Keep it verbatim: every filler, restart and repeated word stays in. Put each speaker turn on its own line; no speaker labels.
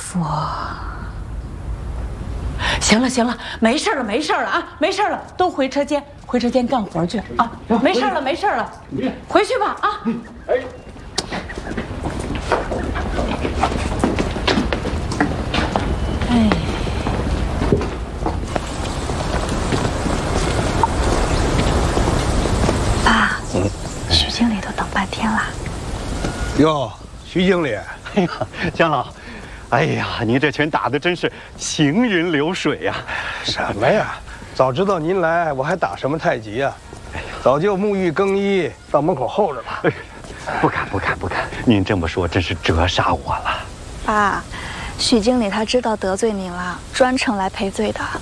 佛。行了行了，没事了没事了啊，没事了，都回车间，回车间干活去啊！没事了没事了，回去吧啊！哎。哎。爸，嗯，徐经理都等半天了。
哟，徐经理，
哎呀，姜老。 哎呀，您这拳打的真是行云流水呀！
什么呀？早知道您来，我还打什么太极呀？早就沐浴更衣，到门口候着了。
哎，不敢不敢不敢！您这么说，真是折煞我了。
爸，许经理他知道得罪您了，专程来赔罪的。